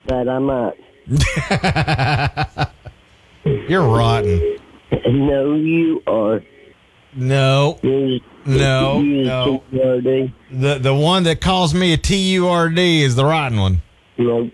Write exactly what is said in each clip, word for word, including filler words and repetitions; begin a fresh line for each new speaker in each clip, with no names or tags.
that I might.
You're rotten.
No, you are.
No.
You're,
No,
you're
no.
T U R D.
The the one that calls me a T U R D is the rotten one.
Nope.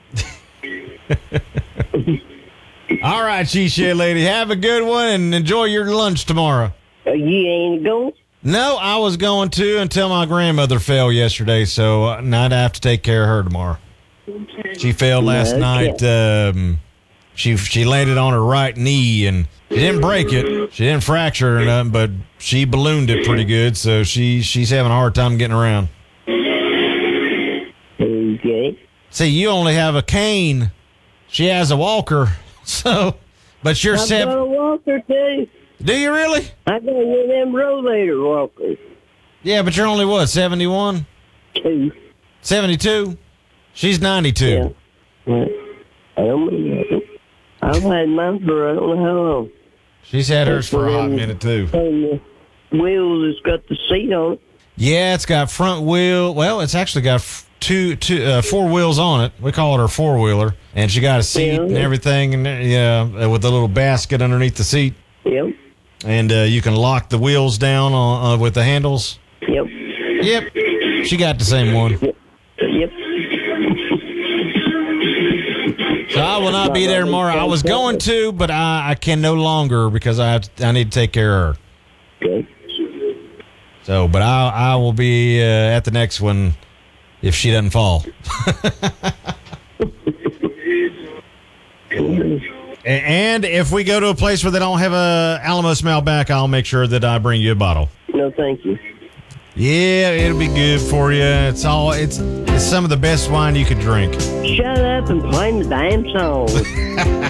All right, she-shed lady. Have a good one and enjoy your lunch tomorrow.
Uh, you ain't going?
No, I was going to until my grandmother fell yesterday, so uh, I'd have to take care of her tomorrow. She fell last
Okay.
night. Um, she she landed on her right knee, and she didn't break it. She didn't fracture it or nothing, but she ballooned it pretty good, so she she's having a hard time getting around.
Okay.
See, you only have a cane. She has a walker, so, but you're
I've
seven.
got a walker, too.
Do you really?
I got one of them rollator walkers,
Yeah, but you're only, what, seventy-one?
too.
seventy-two? She's ninety-two.
Yeah. Well, I don't know. I've had mine for I don't know how long.
She's had hers for a hot
Um,
minute, too.
And the wheel has got the seat on it.
Yeah, it's got front wheel. Well, it's actually got f- two, two, uh, four wheels on it. We call it our four wheeler, and she got a seat
Yeah.
and everything, and uh, yeah, with a little basket underneath the seat,
Yep.
and uh, you can lock the wheels down on, uh, with the handles.
Yep.
Yep, she got the same one.
Yep.
So I will not be there tomorrow. I was going to, but I, I can no longer because I have to, I need to take care of her.
Okay.
So, but I I will be uh, at the next one if she doesn't fall. And if we go to a place where they don't have a Alamo smell back, I'll make sure that I bring you a bottle.
No, thank you.
Yeah, it'll be good for you. It's all it's it's some of the best wine you could drink.
Shut up and play the damn song.